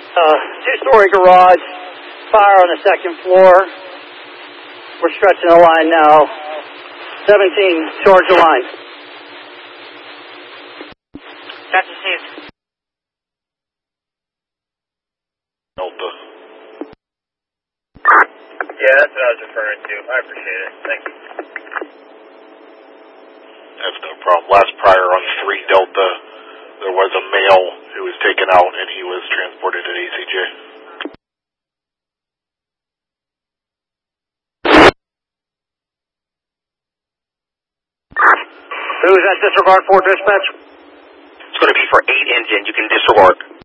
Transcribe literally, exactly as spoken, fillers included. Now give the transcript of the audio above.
Uh, two-story garage, fire on the second floor. We're stretching the line now. seventeen, charge the line. That's received. Delta. Yeah, that's what I was referring to. I appreciate it. Thank you. That's no problem. Last prior on three Delta, there was a male who was taken out and he was transported at A C J. Who is that disregard for, dispatch? It's going to be for eight engine. You can disregard.